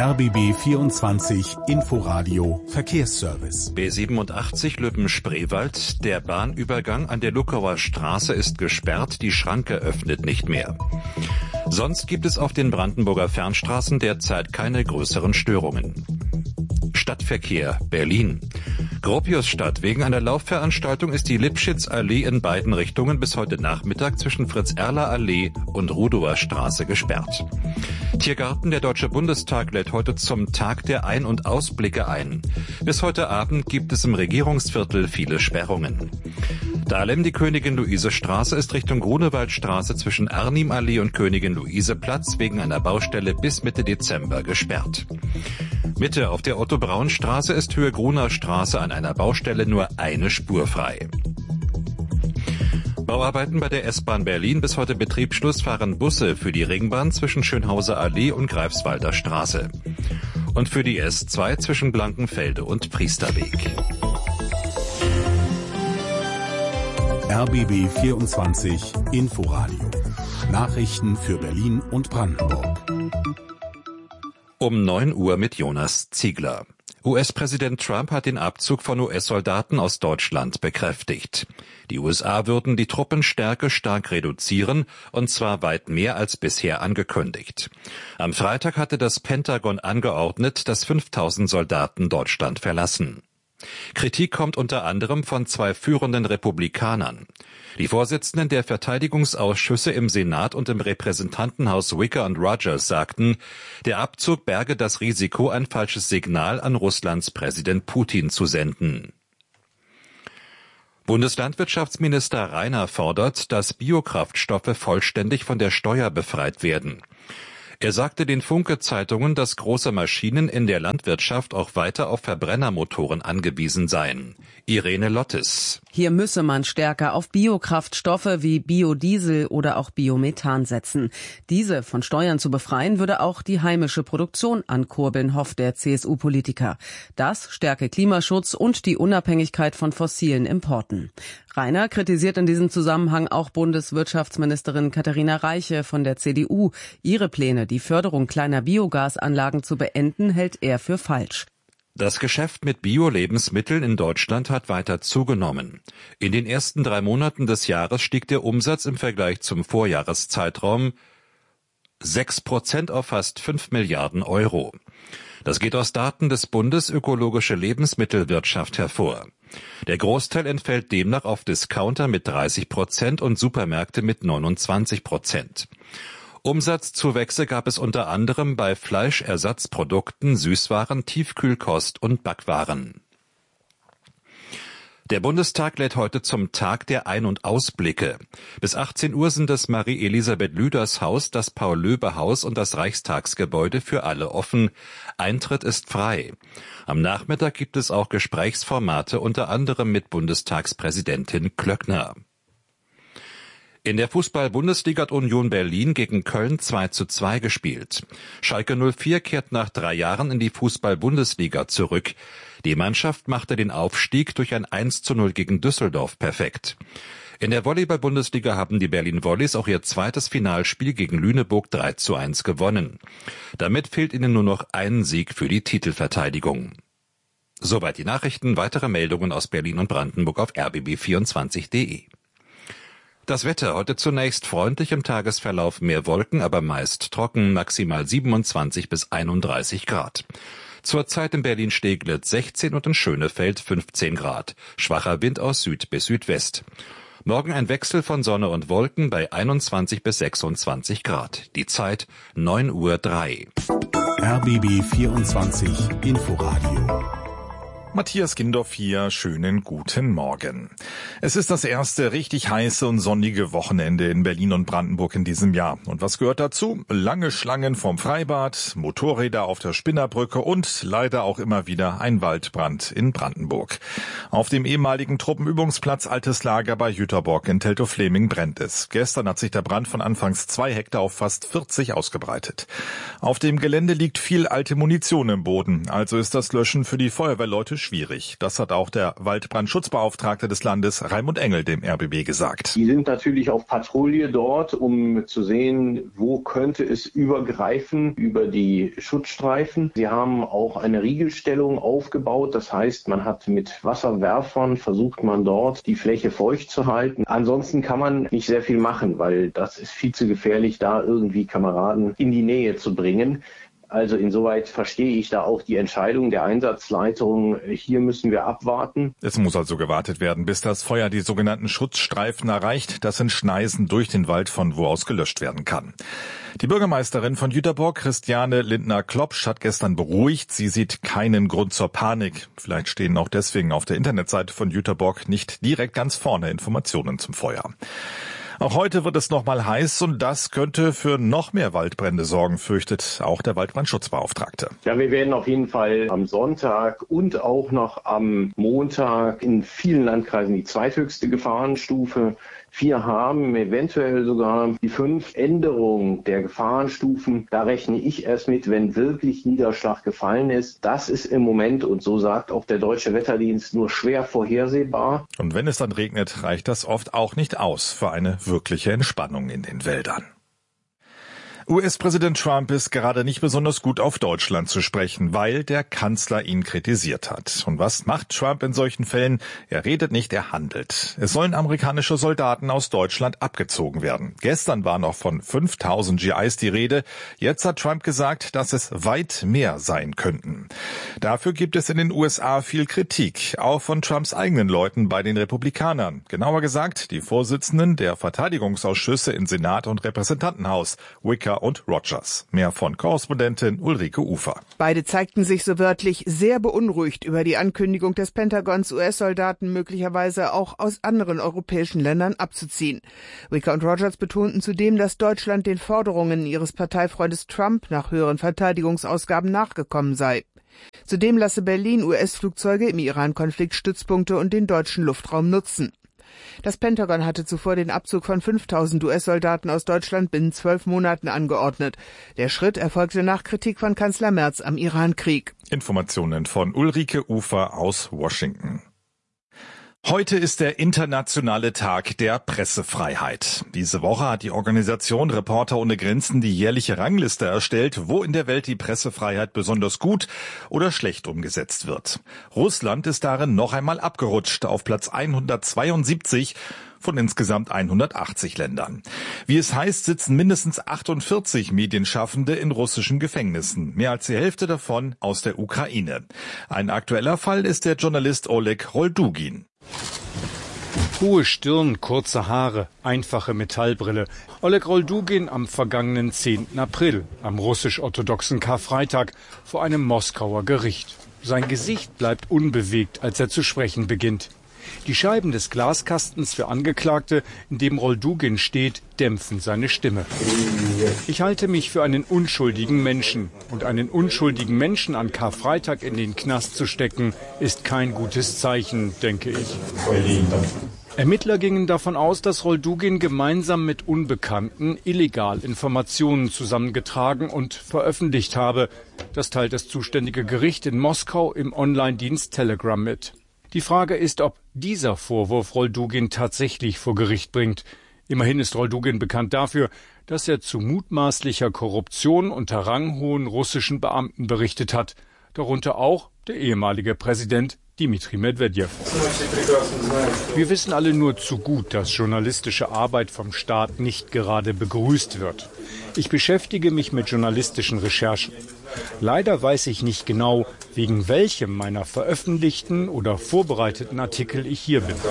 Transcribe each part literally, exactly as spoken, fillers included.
R B B vierundzwanzig Inforadio Verkehrsservice. B siebenundachtzig Lübben-Spreewald. Der Bahnübergang an der Luckauer Straße ist gesperrt. Die Schranke öffnet nicht mehr. Sonst gibt es auf den Brandenburger Fernstraßen derzeit keine größeren Störungen. Stadtverkehr Berlin. Gropiusstadt. Wegen einer Laufveranstaltung ist die Lipschitz-Allee in beiden Richtungen bis heute Nachmittag zwischen Fritz-Erler-Allee und Rudower Straße gesperrt. Tiergarten. Der Deutsche Bundestag lädt heute zum Tag der Ein- und Ausblicke ein. Bis heute Abend gibt es im Regierungsviertel viele Sperrungen. Dahlem. Die Königin-Luise-Straße ist Richtung Grunewaldstraße zwischen Arnim-Allee und Königin-Luise-Platz wegen einer Baustelle bis Mitte Dezember gesperrt. Mitte. Auf der Otto-Braun-Straße ist Höhe Gruner Straße an einer Baustelle nur eine Spur frei. Bauarbeiten bei der S-Bahn Berlin. Bis heute Betriebsschluss fahren Busse für die Ringbahn zwischen Schönhauser Allee und Greifswalder Straße. Und für die S zwei zwischen Blankenfelde und Priesterweg. R B B vierundzwanzig Inforadio. Nachrichten für Berlin und Brandenburg. Um neun Uhr mit Jonas Ziegler. U S-Präsident Trump hat den Abzug von U S-Soldaten aus Deutschland bekräftigt. Die U S A würden die Truppenstärke stark reduzieren, und zwar weit mehr als bisher angekündigt. Am Freitag hatte das Pentagon angeordnet, dass fünftausend Soldaten Deutschland verlassen. Kritik kommt unter anderem von zwei führenden Republikanern. Die Vorsitzenden der Verteidigungsausschüsse im Senat und im Repräsentantenhaus Wicker und Rogers sagten, der Abzug berge das Risiko, ein falsches Signal an Russlands Präsident Putin zu senden. Bundeslandwirtschaftsminister Reiner fordert, dass Biokraftstoffe vollständig von der Steuer befreit werden. Er sagte den Funke-Zeitungen, dass große Maschinen in der Landwirtschaft auch weiter auf Verbrennermotoren angewiesen seien. Irene Lottes. Hier müsse man stärker auf Biokraftstoffe wie Biodiesel oder auch Biomethan setzen. Diese von Steuern zu befreien, würde auch die heimische Produktion ankurbeln, hofft der C S U-Politiker. Das stärke Klimaschutz und die Unabhängigkeit von fossilen Importen. Reiner kritisiert in diesem Zusammenhang auch Bundeswirtschaftsministerin Katharina Reiche von der C D U. Ihre Pläne, die Förderung kleiner Biogasanlagen zu beenden, hält er für falsch. Das Geschäft mit Bio-Lebensmitteln in Deutschland hat weiter zugenommen. In den ersten drei Monaten des Jahres stieg der Umsatz im Vergleich zum Vorjahreszeitraum sechs Prozent auf fast fünf Milliarden Euro. Das geht aus Daten des Bundes Ökologische Lebensmittelwirtschaft hervor. Der Großteil entfällt demnach auf Discounter mit dreißig Prozent und Supermärkte mit neunundzwanzig Prozent. Umsatzzuwächse gab es unter anderem bei Fleischersatzprodukten, Süßwaren, Tiefkühlkost und Backwaren. Der Bundestag lädt heute zum Tag der Ein- und Ausblicke. Bis achtzehn Uhr sind das Marie-Elisabeth Lüders Haus, das Paul-Löbe-Haus und das Reichstagsgebäude für alle offen. Eintritt ist frei. Am Nachmittag gibt es auch Gesprächsformate, unter anderem mit Bundestagspräsidentin Klöckner. In der Fußball-Bundesliga hat Union Berlin gegen Köln zwei zu zwei gespielt. Schalke null vier kehrt nach drei Jahren in die Fußball-Bundesliga zurück. Die Mannschaft machte den Aufstieg durch ein eins zu null gegen Düsseldorf perfekt. In der Volleyball-Bundesliga haben die Berlin Volleys auch ihr zweites Finalspiel gegen Lüneburg drei zu eins gewonnen. Damit fehlt ihnen nur noch ein Sieg für die Titelverteidigung. Soweit die Nachrichten. Weitere Meldungen aus Berlin und Brandenburg auf r b b vierundzwanzig punkt de. Das Wetter heute zunächst freundlich, im Tagesverlauf mehr Wolken, aber meist trocken, maximal siebenundzwanzig bis einunddreißig Grad. Zurzeit in Berlin-Steglitz sechzehn und in Schönefeld fünfzehn Grad. Schwacher Wind aus Süd bis Südwest. Morgen ein Wechsel von Sonne und Wolken bei einundzwanzig bis sechsundzwanzig Grad. Die Zeit neun Uhr drei. R B B vierundzwanzig Inforadio. Matthias Gindorf hier, schönen guten Morgen. Es ist das erste richtig heiße und sonnige Wochenende in Berlin und Brandenburg in diesem Jahr. Und was gehört dazu? Lange Schlangen vom Freibad, Motorräder auf der Spinnerbrücke und leider auch immer wieder ein Waldbrand in Brandenburg. Auf dem ehemaligen Truppenübungsplatz Altes Lager bei Jüterbock in Teltow-Fleming brennt es. Gestern hat sich der Brand von anfangs zwei Hektar auf fast vierzig ausgebreitet. Auf dem Gelände liegt viel alte Munition im Boden, also ist das Löschen für die Feuerwehrleute schwierig. Das hat auch der Waldbrandschutzbeauftragte des Landes, Raimund Engel, dem R B B gesagt. Die sind natürlich auf Patrouille dort, um zu sehen, wo könnte es übergreifen über die Schutzstreifen. Sie haben auch eine Riegelstellung aufgebaut. Das heißt, man hat mit Wasserwerfern versucht man dort die Fläche feucht zu halten. Ansonsten kann man nicht sehr viel machen, weil das ist viel zu gefährlich, da irgendwie Kameraden in die Nähe zu bringen. Also insoweit verstehe ich da auch die Entscheidung der Einsatzleitung. Hier müssen wir abwarten. Es muss also gewartet werden, bis das Feuer die sogenannten Schutzstreifen erreicht. Das sind Schneisen durch den Wald, von wo aus gelöscht werden kann. Die Bürgermeisterin von Jüterbock, Christiane Lindner-Klopsch, hat gestern beruhigt. Sie sieht keinen Grund zur Panik. Vielleicht stehen auch deswegen auf der Internetseite von Jüterbock nicht direkt ganz vorne Informationen zum Feuer. Auch heute wird es noch mal heiß und das könnte für noch mehr Waldbrände sorgen, fürchtet auch der Waldbrandschutzbeauftragte. Ja, wir werden auf jeden Fall am Sonntag und auch noch am Montag in vielen Landkreisen die zweithöchste Gefahrenstufe vier haben, eventuell sogar die fünf. Änderung der Gefahrenstufen, da rechne ich erst mit, wenn wirklich Niederschlag gefallen ist. Das ist im Moment, und so sagt auch der Deutsche Wetterdienst, nur schwer vorhersehbar. Und wenn es dann regnet, reicht das oft auch nicht aus für eine wirkliche Entspannung in den Wäldern. U S-Präsident Trump ist gerade nicht besonders gut auf Deutschland zu sprechen, weil der Kanzler ihn kritisiert hat. Und was macht Trump in solchen Fällen? Er redet nicht, er handelt. Es sollen amerikanische Soldaten aus Deutschland abgezogen werden. Gestern war noch von fünftausend G Is die Rede. Jetzt hat Trump gesagt, dass es weit mehr sein könnten. Dafür gibt es in den U S A viel Kritik, auch von Trumps eigenen Leuten bei den Republikanern. Genauer gesagt, die Vorsitzenden der Verteidigungsausschüsse in Senat und Repräsentantenhaus, Wicker und Rogers. Mehr von Korrespondentin Ulrike Ufer. Beide zeigten sich so wörtlich sehr beunruhigt über die Ankündigung des Pentagons, U S-Soldaten möglicherweise auch aus anderen europäischen Ländern abzuziehen. Wicker und Rogers betonten zudem, dass Deutschland den Forderungen ihres Parteifreundes Trump nach höheren Verteidigungsausgaben nachgekommen sei. Zudem lasse Berlin U S-Flugzeuge im Iran-Konflikt Stützpunkte und den deutschen Luftraum nutzen. Das Pentagon hatte zuvor den Abzug von fünftausend U S-Soldaten aus Deutschland binnen zwölf Monaten angeordnet. Der Schritt erfolgte nach Kritik von Kanzler Merz am Iran-Krieg. Informationen von Ulrike Ufer aus Washington. Heute ist der internationale Tag der Pressefreiheit. Diese Woche hat die Organisation Reporter ohne Grenzen die jährliche Rangliste erstellt, wo in der Welt die Pressefreiheit besonders gut oder schlecht umgesetzt wird. Russland ist darin noch einmal abgerutscht auf Platz hundertzweiundsiebzig von insgesamt hundertachtzig Ländern. Wie es heißt, sitzen mindestens achtundvierzig Medienschaffende in russischen Gefängnissen, mehr als die Hälfte davon aus der Ukraine. Ein aktueller Fall ist der Journalist Oleg Roldugin. Hohe Stirn, kurze Haare, einfache Metallbrille. Oleg Roldugin am vergangenen zehnten April, am russisch-orthodoxen Karfreitag, vor einem Moskauer Gericht. Sein Gesicht bleibt unbewegt, als er zu sprechen beginnt. Die Scheiben des Glaskastens für Angeklagte, in dem Roldugin steht, dämpfen seine Stimme. Ich halte mich für einen unschuldigen Menschen. Und einen unschuldigen Menschen an Karfreitag in den Knast zu stecken, ist kein gutes Zeichen, denke ich. Ermittler gingen davon aus, dass Roldugin gemeinsam mit Unbekannten illegal Informationen zusammengetragen und veröffentlicht habe. Das teilt das zuständige Gericht in Moskau im Online-Dienst Telegram mit. Die Frage ist, ob dieser Vorwurf Roldugin tatsächlich vor Gericht bringt. Immerhin ist Roldugin bekannt dafür, dass er zu mutmaßlicher Korruption unter ranghohen russischen Beamten berichtet hat, darunter auch der ehemalige Präsident Dmitri Medvedev. Wir wissen alle nur zu gut, dass journalistische Arbeit vom Staat nicht gerade begrüßt wird. Ich beschäftige mich mit journalistischen Recherchen. Leider weiß ich nicht genau, wegen welchem meiner veröffentlichten oder vorbereiteten Artikel ich hier bin.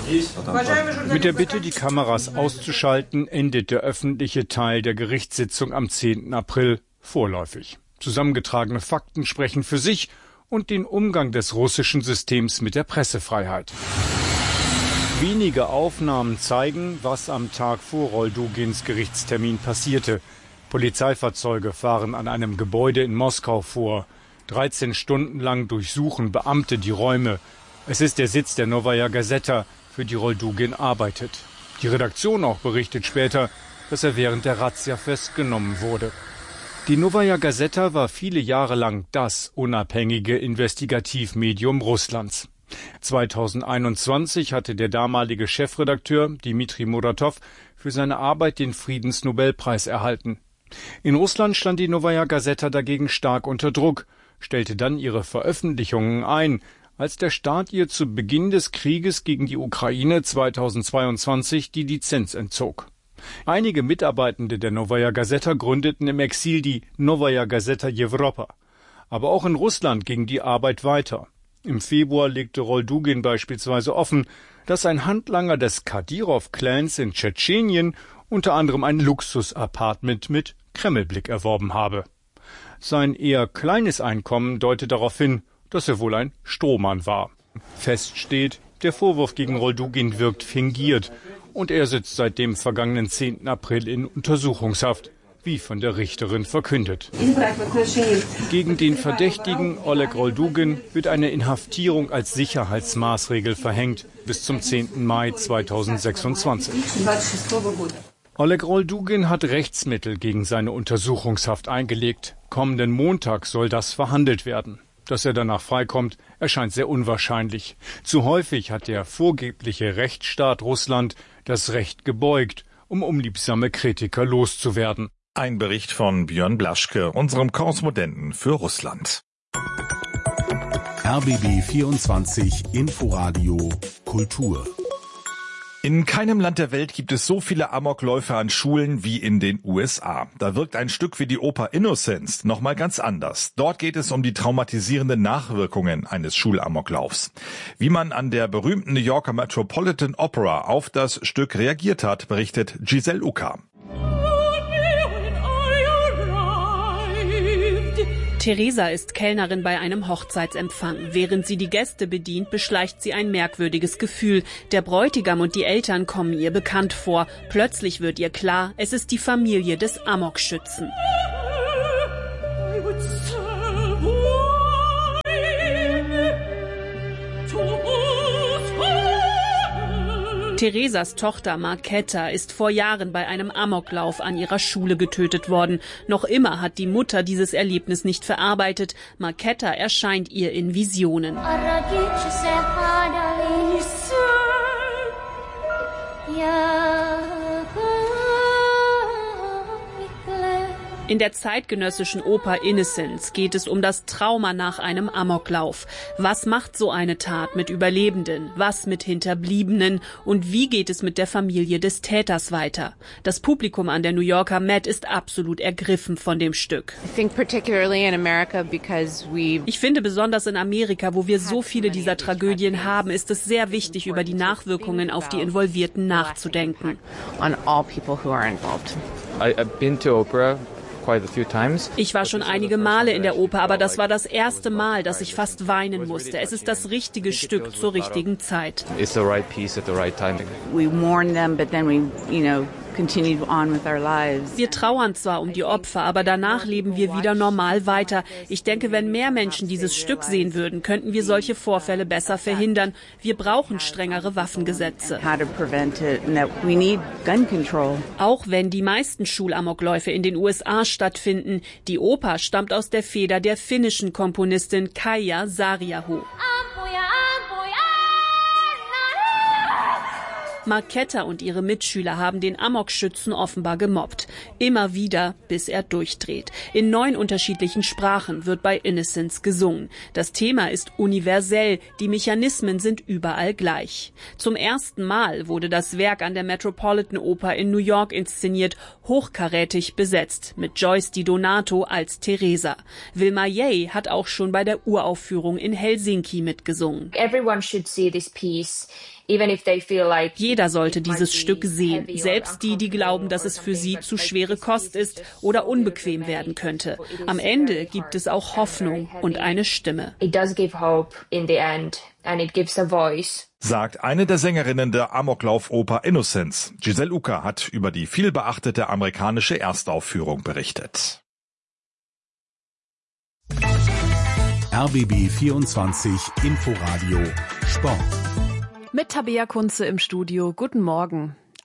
Mit der Bitte, die Kameras auszuschalten, endet der öffentliche Teil der Gerichtssitzung am zehnten April vorläufig. Zusammengetragene Fakten sprechen für sich und den Umgang des russischen Systems mit der Pressefreiheit. Wenige Aufnahmen zeigen, was am Tag vor Roldugins Gerichtstermin passierte. Polizeifahrzeuge fahren an einem Gebäude in Moskau vor. dreizehn Stunden lang durchsuchen Beamte die Räume. Es ist der Sitz der Novaya Gazeta, für die Roldugin arbeitet. Die Redaktion auch berichtet später, dass er während der Razzia festgenommen wurde. Die Novaja Gazeta war viele Jahre lang das unabhängige Investigativmedium Russlands. zweitausendeinundzwanzig hatte der damalige Chefredakteur Dmitri Muratov für seine Arbeit den Friedensnobelpreis erhalten. In Russland stand die Novaja Gazeta dagegen stark unter Druck, stellte dann ihre Veröffentlichungen ein, als der Staat ihr zu Beginn des Krieges gegen die Ukraine zweitausendzweiundzwanzig die Lizenz entzog. Einige Mitarbeitende der Novaja Gazeta gründeten im Exil die Novaja Gazeta Europa. Aber auch in Russland ging die Arbeit weiter. Im Februar legte Roldugin beispielsweise offen, dass ein Handlanger des Kadyrov-Clans in Tschetschenien unter anderem ein Luxus-Apartment mit Kremlblick erworben habe. Sein eher kleines Einkommen deutet darauf hin, dass er wohl ein Strohmann war. Fest steht, der Vorwurf gegen Roldugin wirkt fingiert und er sitzt seit dem vergangenen zehnten April in Untersuchungshaft, wie von der Richterin verkündet. Gegen den Verdächtigen Oleg Roldugin wird eine Inhaftierung als Sicherheitsmaßregel verhängt bis zum zehnten Mai zweitausendsechsundzwanzig. Oleg Roldugin hat Rechtsmittel gegen seine Untersuchungshaft eingelegt. Kommenden Montag soll das verhandelt werden. Dass er danach freikommt, erscheint sehr unwahrscheinlich. Zu häufig hat der vorgebliche Rechtsstaat Russland das Recht gebeugt, um unliebsame Kritiker loszuwerden. Ein Bericht von Björn Blaschke, unserem Korrespondenten für Russland. R B B vierundzwanzig Inforadio Kultur. In keinem Land der Welt gibt es so viele Amokläufe an Schulen wie in den U S A. Da wirkt ein Stück wie die Oper Innocence nochmal ganz anders. Dort geht es um die traumatisierenden Nachwirkungen eines Schulamoklaufs. Wie man an der berühmten New Yorker Metropolitan Opera auf das Stück reagiert hat, berichtet Giselle Uka. Theresa ist Kellnerin bei einem Hochzeitsempfang. Während sie die Gäste bedient, beschleicht sie ein merkwürdiges Gefühl. Der Bräutigam und die Eltern kommen ihr bekannt vor. Plötzlich wird ihr klar, es ist die Familie des Amokschützen. Theresas Tochter Marketa ist vor Jahren bei einem Amoklauf an ihrer Schule getötet worden. Noch immer hat die Mutter dieses Erlebnis nicht verarbeitet. Marketa erscheint ihr in Visionen. In der zeitgenössischen Oper Innocence geht es um das Trauma nach einem Amoklauf. Was macht so eine Tat mit Überlebenden? Was mit Hinterbliebenen? Und wie geht es mit der Familie des Täters weiter? Das Publikum an der New Yorker Met ist absolut ergriffen von dem Stück. Ich finde, besonders in Amerika, wo wir so viele dieser Tragödien haben, ist es sehr wichtig, über die Nachwirkungen auf die Involvierten nachzudenken. I've been to opera. Ich war schon einige Male in der Oper, aber das war das erste Mal, dass ich fast weinen musste. Es ist das richtige Stück zur richtigen Zeit. It's the right piece at the right time. We mourn them, but then we, you know, continue on with our lives. Wir trauern zwar um die Opfer, aber danach leben wir wieder normal weiter. Ich denke, wenn mehr Menschen dieses Stück sehen würden, könnten wir solche Vorfälle besser verhindern. Wir brauchen strengere Waffengesetze. How to prevent it, and that we need gun control. Auch wenn die meisten Schulamokläufe in den U S A stattfinden, die Oper stammt aus der Feder der finnischen Komponistin Kaija Saariaho. Marketa und ihre Mitschüler haben den Amokschützen offenbar gemobbt. Immer wieder, bis er durchdreht. In neun unterschiedlichen Sprachen wird bei Innocence gesungen. Das Thema ist universell, die Mechanismen sind überall gleich. Zum ersten Mal wurde das Werk an der Metropolitan Oper in New York inszeniert, hochkarätig besetzt, mit Joyce Di Donato als Theresa. Wilma Yeh hat auch schon bei der Uraufführung in Helsinki mitgesungen. Everyone should see this piece. Jeder sollte dieses Stück sehen, selbst die, die glauben, dass es für sie zu schwere Kost ist oder unbequem werden könnte. Am Ende gibt es auch Hoffnung und eine Stimme. Sagt eine der Sängerinnen der Amoklauf-Oper Innocence. Giselle Uka hat über die vielbeachtete amerikanische Erstaufführung berichtet. R B B vierundzwanzig Inforadio Sport. Mit Tabea Kunze im Studio. Guten Morgen.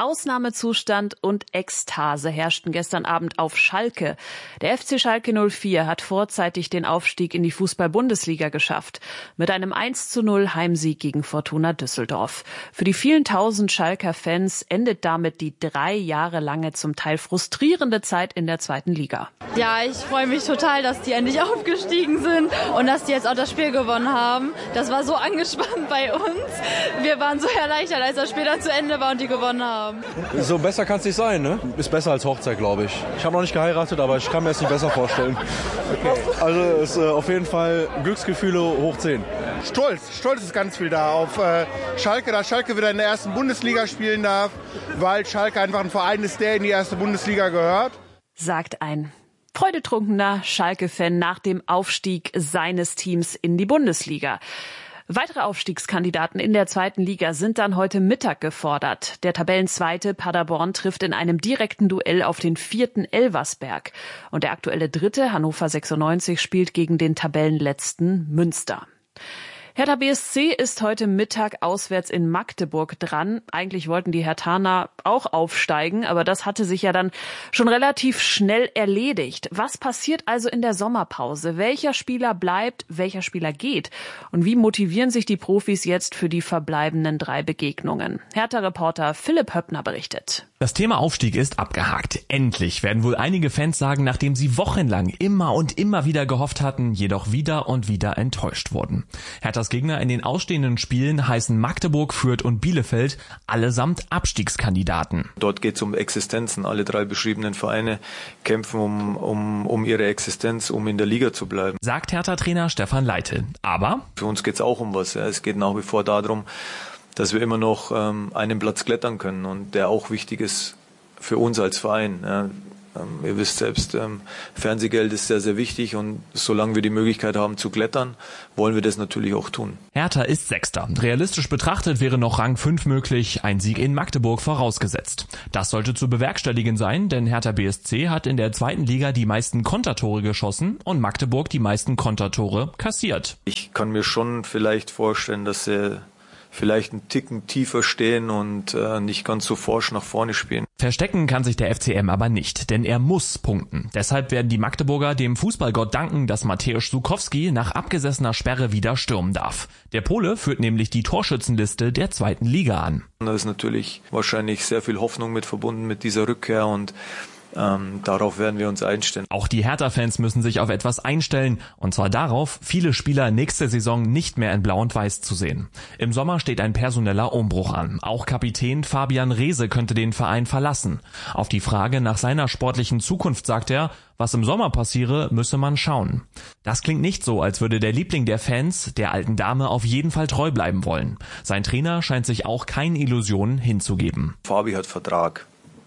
Ausnahmezustand und Ekstase herrschten gestern Abend auf Schalke. Der F C Schalke null vier hat vorzeitig den Aufstieg in die Fußball-Bundesliga geschafft. Mit einem eins zu null Heimsieg gegen Fortuna Düsseldorf. Für die vielen tausend Schalker Fans endet damit die drei Jahre lange zum Teil frustrierende Zeit in der zweiten Liga. Ja, ich freue mich total, dass die endlich aufgestiegen sind und dass die jetzt auch das Spiel gewonnen haben. Das war so angespannt bei uns. Wir waren so erleichtert, als das Spiel dann zu Ende war und die gewonnen haben. So besser kann es nicht sein, ne? Ist besser als Hochzeit, glaube ich. Ich habe noch nicht geheiratet, aber ich kann mir es nicht besser vorstellen. Okay. Also es ist äh, auf jeden Fall Glücksgefühle hoch zehn. Stolz, Stolz ist ganz viel da auf äh, Schalke, dass Schalke wieder in der ersten Bundesliga spielen darf, weil Schalke einfach ein Verein ist, der in die erste Bundesliga gehört. Sagt ein freudetrunkener Schalke-Fan nach dem Aufstieg seines Teams in die Bundesliga. Weitere Aufstiegskandidaten in der zweiten Liga sind dann heute Mittag gefordert. Der Tabellenzweite Paderborn trifft in einem direkten Duell auf den vierten Elversberg. Und der aktuelle Dritte, Hannover sechsundneunzig, spielt gegen den Tabellenletzten Münster. Hertha B S C ist heute Mittag auswärts in Magdeburg dran. Eigentlich wollten die Herthaner auch aufsteigen, aber das hatte sich ja dann schon relativ schnell erledigt. Was passiert also in der Sommerpause? Welcher Spieler bleibt, welcher Spieler geht? Und wie motivieren sich die Profis jetzt für die verbleibenden drei Begegnungen? Hertha-Reporter Philipp Höppner berichtet. Das Thema Aufstieg ist abgehakt. Endlich, werden wohl einige Fans sagen, nachdem sie wochenlang immer und immer wieder gehofft hatten, jedoch wieder und wieder enttäuscht wurden. Herthas Gegner in den ausstehenden Spielen heißen Magdeburg, Fürth und Bielefeld, allesamt Abstiegskandidaten. Dort geht es um Existenzen. Alle drei beschriebenen Vereine kämpfen um, um, um ihre Existenz, um in der Liga zu bleiben. Sagt Hertha-Trainer Stefan Leitl. Aber für uns geht es auch um was. Ja. Es geht nach wie vor darum, dass wir immer noch ähm, einen Platz klettern können und der auch wichtig ist für uns als Verein. Ja. Ähm, ihr wisst selbst, ähm, Fernsehgeld ist sehr, sehr wichtig und solange wir die Möglichkeit haben zu klettern, wollen wir das natürlich auch tun. Hertha ist Sechster. Realistisch betrachtet wäre noch Rang fünf möglich, ein Sieg in Magdeburg vorausgesetzt. Das sollte zu bewerkstelligen sein, denn Hertha B S C hat in der zweiten Liga die meisten Kontertore geschossen und Magdeburg die meisten Kontertore kassiert. Ich kann mir schon vielleicht vorstellen, dass sie vielleicht einen Ticken tiefer stehen und äh, nicht ganz so forsch nach vorne spielen. Verstecken kann sich der F C M aber nicht, denn er muss punkten. Deshalb werden die Magdeburger dem Fußballgott danken, dass Mateusz Żukowski nach abgesessener Sperre wieder stürmen darf. Der Pole führt nämlich die Torschützenliste der zweiten Liga an. Da ist natürlich wahrscheinlich sehr viel Hoffnung mit verbunden mit dieser Rückkehr und Ähm, darauf werden wir uns einstellen. Auch die Hertha-Fans müssen sich auf etwas einstellen, und zwar darauf, viele Spieler nächste Saison nicht mehr in Blau und Weiß zu sehen. Im Sommer steht ein personeller Umbruch an. Auch Kapitän Fabian Reese könnte den Verein verlassen. Auf die Frage nach seiner sportlichen Zukunft sagt er, was im Sommer passiere, müsse man schauen. Das klingt nicht so, als würde der Liebling der Fans, der alten Dame, auf jeden Fall treu bleiben wollen. Sein Trainer scheint sich auch keine Illusionen hinzugeben. Fabi hat Vertrag.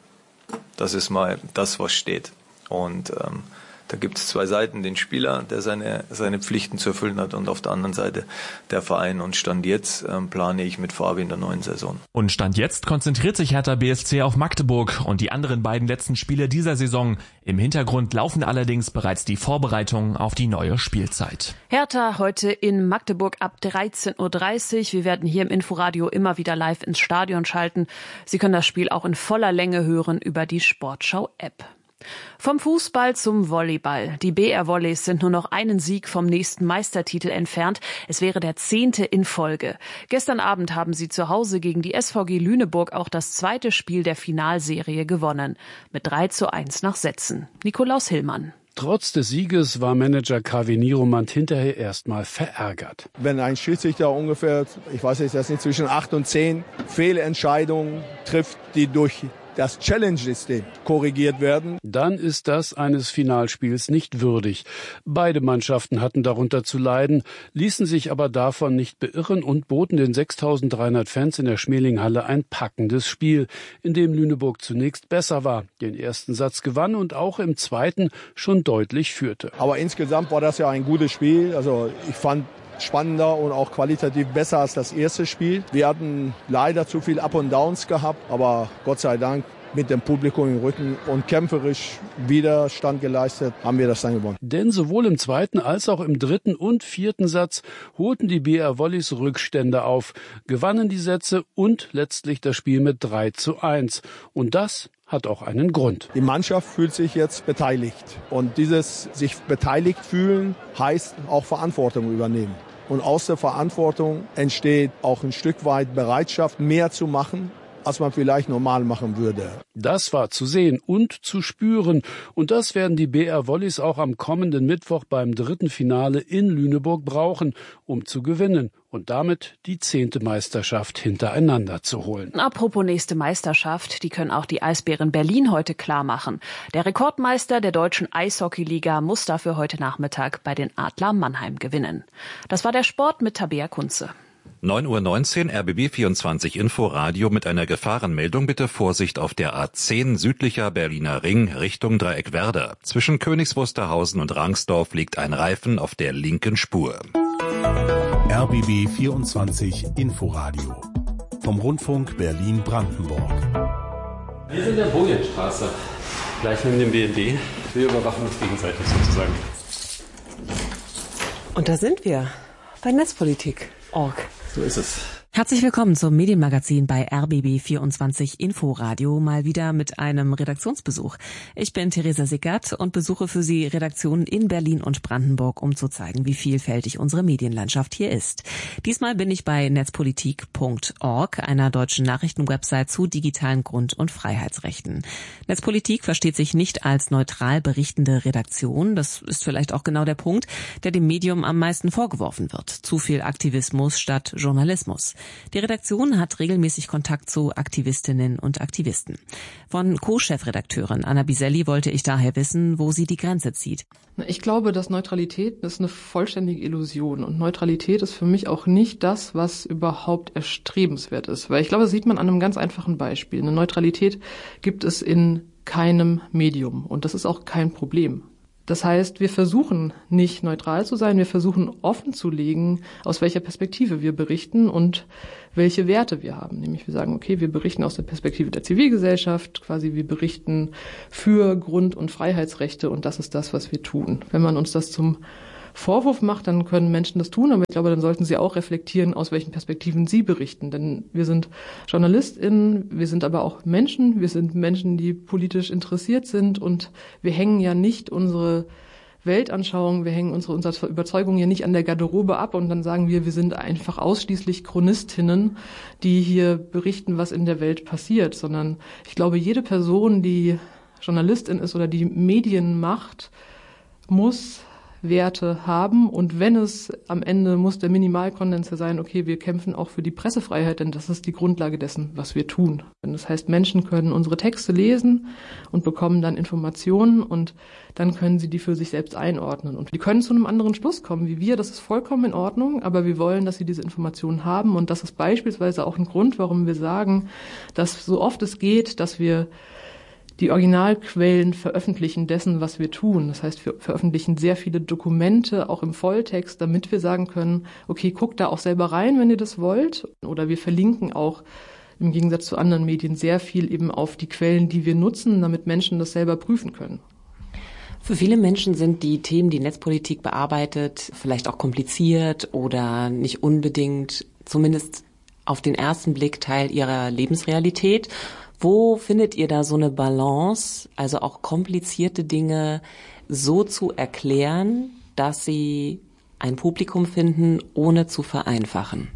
Das ist mal das, was steht. Und ähm, da gibt es zwei Seiten, den Spieler, der seine seine Pflichten zu erfüllen hat, und auf der anderen Seite der Verein. Und Stand jetzt ähm, plane ich mit Fabi in der neuen Saison. Und Stand jetzt konzentriert sich Hertha B S C auf Magdeburg und die anderen beiden letzten Spiele dieser Saison. Im Hintergrund laufen allerdings bereits die Vorbereitungen auf die neue Spielzeit. Hertha heute in Magdeburg ab dreizehn Uhr dreißig. Wir werden hier im Inforadio immer wieder live ins Stadion schalten. Sie können das Spiel auch in voller Länge hören über die Sportschau-App. Vom Fußball zum Volleyball. Die B R-Volleys sind nur noch einen Sieg vom nächsten Meistertitel entfernt. Es wäre der zehnte in Folge. Gestern Abend haben sie zu Hause gegen die S V G Lüneburg auch das zweite Spiel der Finalserie gewonnen. Mit drei zu eins nach Sätzen. Nikolaus Hillmann. Trotz des Sieges war Manager Kaveh Niromand hinterher erstmal verärgert. Wenn ein Schiedsrichter ungefähr, ich weiß jetzt das nicht, zwischen acht und zehn Fehlentscheidungen trifft, die durch das Challenge-System korrigiert werden, dann ist das eines Finalspiels nicht würdig. Beide Mannschaften hatten darunter zu leiden, ließen sich aber davon nicht beirren und boten den sechstausenddreihundert Fans in der Schmelinghalle ein packendes Spiel, in dem Lüneburg zunächst besser war, den ersten Satz gewann und auch im zweiten schon deutlich führte. Aber insgesamt war das ja ein gutes Spiel. Also ich fand spannender und auch qualitativ besser als das erste Spiel. Wir hatten leider zu viel Up und Downs gehabt, aber Gott sei Dank mit dem Publikum im Rücken und kämpferisch Widerstand geleistet, haben wir das dann gewonnen. Denn sowohl im zweiten als auch im dritten und vierten Satz holten die B R Volleys Rückstände auf, gewannen die Sätze und letztlich das Spiel mit drei zu eins. Und das hat auch einen Grund. Die Mannschaft fühlt sich jetzt beteiligt. Und dieses sich beteiligt fühlen heißt auch Verantwortung übernehmen. Und aus der Verantwortung entsteht auch ein Stück weit Bereitschaft, mehr zu machen, als man vielleicht normal machen würde. Das war zu sehen und zu spüren. Und das werden die B R Volleys auch am kommenden Mittwoch beim dritten Finale in Lüneburg brauchen, um zu gewinnen und damit die zehnte Meisterschaft hintereinander zu holen. Apropos nächste Meisterschaft, die können auch die Eisbären Berlin heute klar machen. Der Rekordmeister der deutschen Eishockeyliga muss dafür heute Nachmittag bei den Adler Mannheim gewinnen. Das war der Sport mit Tabea Kunze. neun Uhr neunzehn, R B B vierundzwanzig Inforadio mit einer Gefahrenmeldung. Bitte Vorsicht auf der A zehn südlicher Berliner Ring Richtung Dreieckwerder. Zwischen Königs Wusterhausen und Rangsdorf liegt ein Reifen auf der linken Spur. R B B vierundzwanzig Inforadio vom Rundfunk Berlin-Brandenburg. Wir sind in der Bojenstraße, gleich neben dem B N D. Wir überwachen uns gegenseitig sozusagen. Und da sind wir, bei Netzpolitik Punkt org. So ist es. Herzlich willkommen zum Medienmagazin bei R B B vierundzwanzig Inforadio, mal wieder mit einem Redaktionsbesuch. Ich bin Theresa Sickert und besuche für Sie Redaktionen in Berlin und Brandenburg, um zu zeigen, wie vielfältig unsere Medienlandschaft hier ist. Diesmal bin ich bei Netzpolitik Punkt org, einer deutschen Nachrichtenwebsite zu digitalen Grund- und Freiheitsrechten. Netzpolitik versteht sich nicht als neutral berichtende Redaktion. Das ist vielleicht auch genau der Punkt, der dem Medium am meisten vorgeworfen wird. Zu viel Aktivismus statt Journalismus. Die Redaktion hat regelmäßig Kontakt zu Aktivistinnen und Aktivisten. Von Co-Chefredakteurin Anna Biselli wollte ich daher wissen, wo sie die Grenze zieht. Ich glaube, dass Neutralität ist eine vollständige Illusion. Und Neutralität ist für mich auch nicht das, was überhaupt erstrebenswert ist. Weil ich glaube, das sieht man an einem ganz einfachen Beispiel. Eine Neutralität gibt es in keinem Medium. Und das ist auch kein Problem. Das heißt, wir versuchen nicht neutral zu sein, wir versuchen offen zu legen, aus welcher Perspektive wir berichten und welche Werte wir haben. Nämlich wir sagen, okay, wir berichten aus der Perspektive der Zivilgesellschaft, quasi wir berichten für Grund- und Freiheitsrechte und das ist das, was wir tun. Wenn man uns das zum Vorwurf macht, dann können Menschen das tun, aber ich glaube, dann sollten sie auch reflektieren, aus welchen Perspektiven sie berichten. Denn wir sind JournalistInnen, wir sind aber auch Menschen, wir sind Menschen, die politisch interessiert sind und wir hängen ja nicht unsere Weltanschauung, wir hängen unsere, unsere Überzeugung ja nicht an der Garderobe ab und dann sagen wir, wir sind einfach ausschließlich Chronistinnen, die hier berichten, was in der Welt passiert, sondern ich glaube, jede Person, die Journalistin ist oder die Medien macht, muss Werte haben und wenn es am Ende muss der Minimalkonsens sein, okay, wir kämpfen auch für die Pressefreiheit, denn das ist die Grundlage dessen, was wir tun. Das heißt, Menschen können unsere Texte lesen und bekommen dann Informationen und dann können sie die für sich selbst einordnen und die können zu einem anderen Schluss kommen wie wir, das ist vollkommen in Ordnung, aber wir wollen, dass sie diese Informationen haben und das ist beispielsweise auch ein Grund, warum wir sagen, dass so oft es geht, dass wir die Originalquellen veröffentlichen dessen, was wir tun. Das heißt, wir veröffentlichen sehr viele Dokumente, auch im Volltext, damit wir sagen können, okay, guckt da auch selber rein, wenn ihr das wollt. Oder wir verlinken auch im Gegensatz zu anderen Medien sehr viel eben auf die Quellen, die wir nutzen, damit Menschen das selber prüfen können. Für viele Menschen sind die Themen, die Netzpolitik bearbeitet, vielleicht auch kompliziert oder nicht unbedingt, zumindest auf den ersten Blick, Teil ihrer Lebensrealität. Wo findet ihr da so eine Balance, also auch komplizierte Dinge so zu erklären, dass sie ein Publikum finden, ohne zu vereinfachen?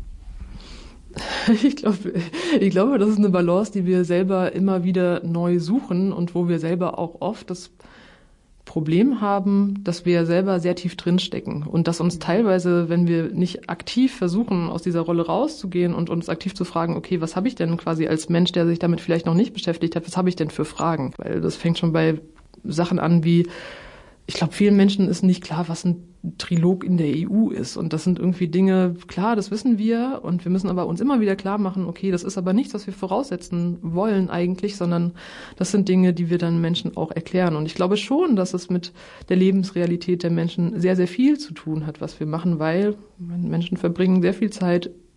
Ich glaube, ich glaube, das ist eine Balance, die wir selber immer wieder neu suchen und wo wir selber auch oft das Problem haben, dass wir selber sehr tief drinstecken und dass uns teilweise, wenn wir nicht aktiv versuchen, aus dieser Rolle rauszugehen und uns aktiv zu fragen, okay, was habe ich denn quasi als Mensch, der sich damit vielleicht noch nicht beschäftigt hat, was habe ich denn für Fragen? Weil das fängt schon bei Sachen an wie, ich glaube, vielen Menschen ist nicht klar, was ein Trilog in der E U ist. Und das sind irgendwie Dinge, klar, das wissen wir. Und wir müssen aber uns immer wieder klar machen, okay, das ist aber nichts, was wir voraussetzen wollen eigentlich, sondern das sind Dinge, die wir dann Menschen auch erklären. Und ich glaube schon, dass es mit der Lebensrealität der Menschen sehr, sehr viel zu tun hat, was wir machen, weil Menschen verbringen sehr viel Zeit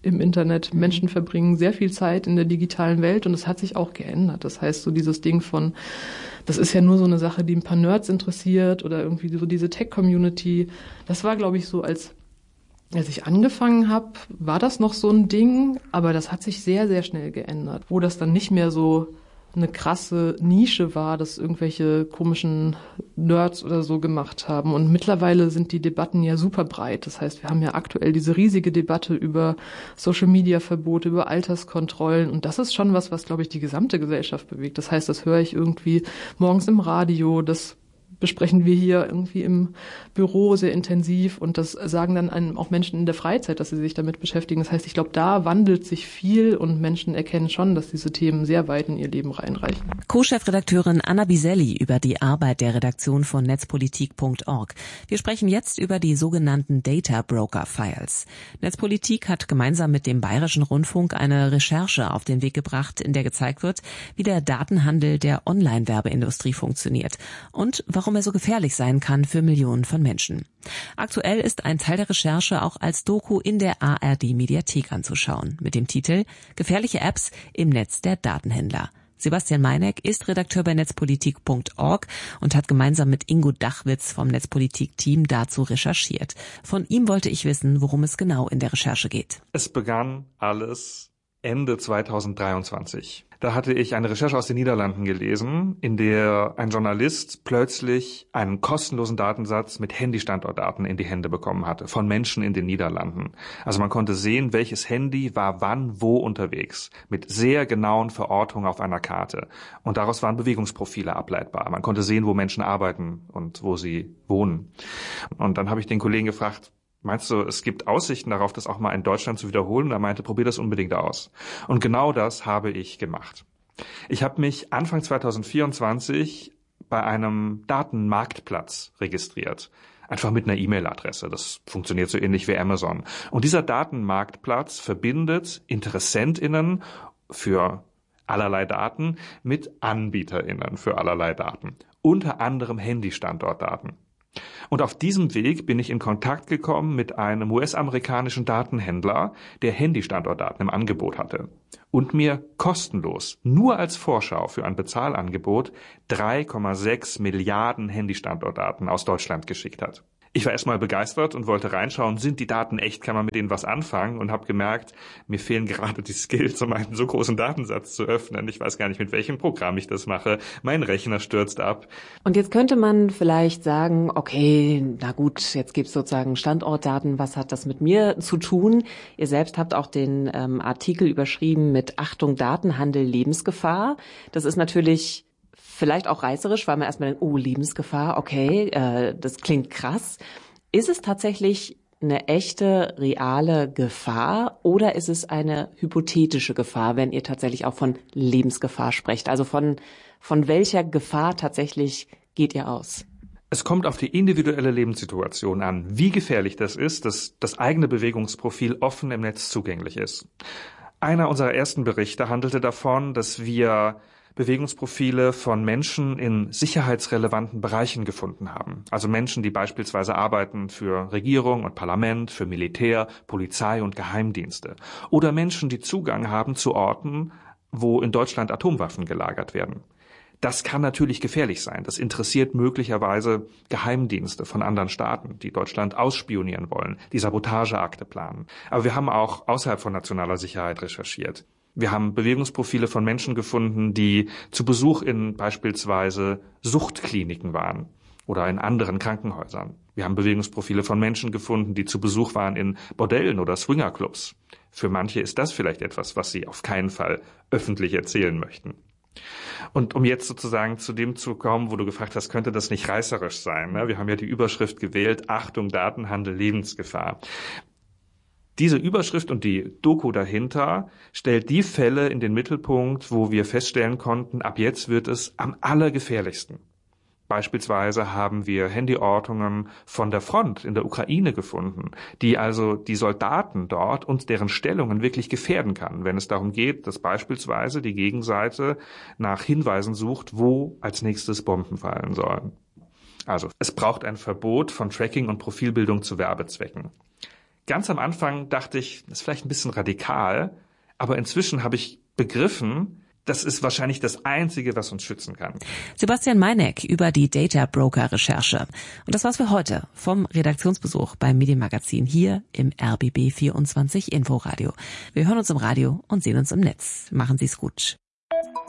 im Internet. Menschen verbringen sehr viel Zeit in der digitalen Welt und es hat sich auch geändert. Das heißt, so dieses Ding von, das ist ja nur so eine Sache, die ein paar Nerds interessiert oder irgendwie so diese Tech-Community. Das war, glaube ich, so, als, als ich angefangen habe, war das noch so ein Ding, aber das hat sich sehr, sehr schnell geändert, wo das dann nicht mehr so eine krasse Nische war, dass irgendwelche komischen Nerds oder so gemacht haben. Und mittlerweile sind die Debatten ja super breit. Das heißt, wir haben ja aktuell diese riesige Debatte über Social-Media-Verbote, über Alterskontrollen. Und das ist schon was, was, glaube ich, die gesamte Gesellschaft bewegt. Das heißt, das höre ich irgendwie morgens im Radio, das besprechen wir hier irgendwie im Büro sehr intensiv und das sagen dann einem auch Menschen in der Freizeit, dass sie sich damit beschäftigen. Das heißt, ich glaube, da wandelt sich viel und Menschen erkennen schon, dass diese Themen sehr weit in ihr Leben reinreichen. Co-Chefredakteurin Anna Biselli über die Arbeit der Redaktion von netzpolitik punkt org. Wir sprechen jetzt über die sogenannten Data Broker Files. Netzpolitik hat gemeinsam mit dem Bayerischen Rundfunk eine Recherche auf den Weg gebracht, in der gezeigt wird, wie der Datenhandel der Online-Werbeindustrie funktioniert und warum er so gefährlich sein kann für Millionen von Menschen. Aktuell ist ein Teil der Recherche auch als Doku in der A R D-Mediathek anzuschauen, mit dem Titel Gefährliche Apps im Netz der Datenhändler. Sebastian Meineck ist Redakteur bei netzpolitik punkt org und hat gemeinsam mit Ingo Dachwitz vom Netzpolitik-Team dazu recherchiert. Von ihm wollte ich wissen, worum es genau in der Recherche geht. Es begann alles Ende zweitausenddreiundzwanzig. Da hatte ich eine Recherche aus den Niederlanden gelesen, in der ein Journalist plötzlich einen kostenlosen Datensatz mit Handystandortdaten in die Hände bekommen hatte, von Menschen in den Niederlanden. Also man konnte sehen, welches Handy war wann wo unterwegs, mit sehr genauen Verortungen auf einer Karte. Und daraus waren Bewegungsprofile ableitbar. Man konnte sehen, wo Menschen arbeiten und wo sie wohnen. Und dann habe ich den Kollegen gefragt, meinst du, es gibt Aussichten darauf, das auch mal in Deutschland zu wiederholen? Und er meinte, probier das unbedingt aus. Und genau das habe ich gemacht. Ich habe mich Anfang zweitausendvierundzwanzig bei einem Datenmarktplatz registriert. Einfach mit einer E-Mail-Adresse. Das funktioniert so ähnlich wie Amazon. Und dieser Datenmarktplatz verbindet InteressentInnen für allerlei Daten mit AnbieterInnen für allerlei Daten. Unter anderem Handystandortdaten. Und auf diesem Weg bin ich in Kontakt gekommen mit einem U S-amerikanischen Datenhändler, der Handystandortdaten im Angebot hatte und mir kostenlos, nur als Vorschau für ein Bezahlangebot, drei Komma sechs Milliarden Handystandortdaten aus Deutschland geschickt hat. Ich war erstmal begeistert und wollte reinschauen, sind die Daten echt, kann man mit denen was anfangen, und habe gemerkt, mir fehlen gerade die Skills, um einen so großen Datensatz zu öffnen. Ich weiß gar nicht, mit welchem Programm ich das mache. Mein Rechner stürzt ab. Und jetzt könnte man vielleicht sagen, okay, na gut, jetzt gibt's sozusagen Standortdaten, was hat das mit mir zu tun? Ihr selbst habt auch den ähm, Artikel überschrieben mit Achtung, Datenhandel, Lebensgefahr. Das ist natürlich vielleicht auch reißerisch, weil man erstmal denkt, oh, Lebensgefahr, okay, äh, das klingt krass. Ist es tatsächlich eine echte, reale Gefahr oder ist es eine hypothetische Gefahr, wenn ihr tatsächlich auch von Lebensgefahr sprecht? Also von, von welcher Gefahr tatsächlich geht ihr aus? Es kommt auf die individuelle Lebenssituation an, wie gefährlich das ist, dass das eigene Bewegungsprofil offen im Netz zugänglich ist. Einer unserer ersten Berichte handelte davon, dass wir Bewegungsprofile von Menschen in sicherheitsrelevanten Bereichen gefunden haben. Also Menschen, die beispielsweise arbeiten für Regierung und Parlament, für Militär, Polizei und Geheimdienste. Oder Menschen, die Zugang haben zu Orten, wo in Deutschland Atomwaffen gelagert werden. Das kann natürlich gefährlich sein. Das interessiert möglicherweise Geheimdienste von anderen Staaten, die Deutschland ausspionieren wollen, die Sabotageakte planen. Aber wir haben auch außerhalb von nationaler Sicherheit recherchiert. Wir haben Bewegungsprofile von Menschen gefunden, die zu Besuch in beispielsweise Suchtkliniken waren oder in anderen Krankenhäusern. Wir haben Bewegungsprofile von Menschen gefunden, die zu Besuch waren in Bordellen oder Swingerclubs. Für manche ist das vielleicht etwas, was sie auf keinen Fall öffentlich erzählen möchten. Und um jetzt sozusagen zu dem zu kommen, wo du gefragt hast, könnte das nicht reißerisch sein? Ne? Wir haben ja die Überschrift gewählt, Achtung, Datenhandel, Lebensgefahr. Diese Überschrift und die Doku dahinter stellt die Fälle in den Mittelpunkt, wo wir feststellen konnten, ab jetzt wird es am allergefährlichsten. Beispielsweise haben wir Handyortungen von der Front in der Ukraine gefunden, die also die Soldaten dort und deren Stellungen wirklich gefährden kann, wenn es darum geht, dass beispielsweise die Gegenseite nach Hinweisen sucht, wo als nächstes Bomben fallen sollen. Also es braucht ein Verbot von Tracking und Profilbildung zu Werbezwecken. Ganz am Anfang dachte ich, das ist vielleicht ein bisschen radikal, aber inzwischen habe ich begriffen, das ist wahrscheinlich das Einzige, was uns schützen kann. Sebastian Meineck über die Data Broker Recherche. Und das war's für heute vom Redaktionsbesuch beim Medienmagazin hier im R B B vierundzwanzig Inforadio. Wir hören uns im Radio und sehen uns im Netz. Machen Sie's gut.